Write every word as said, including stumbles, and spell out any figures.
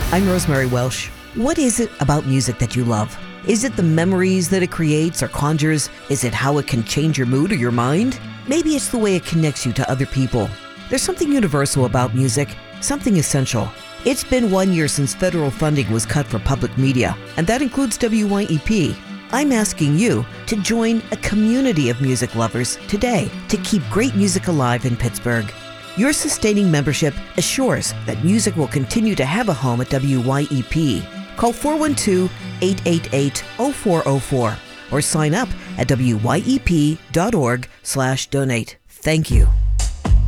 I'm Rosemary Welsh. What is it about music that you love? Is it the memories that it creates or conjures? Is it how it can change your mood or your mind? Maybe it's the way it connects you to other people. There's something universal about music, something essential. It's been one year since federal funding was cut for public media, and that includes W Y E P. I'm asking you to join a community of music lovers today to keep great music alive in Pittsburgh. Your sustaining membership assures that music will continue to have a home at W Y E P. Call four one two, eight eight eight, zero four zero four or sign up at W Y E P dot org slash donate. Thank you.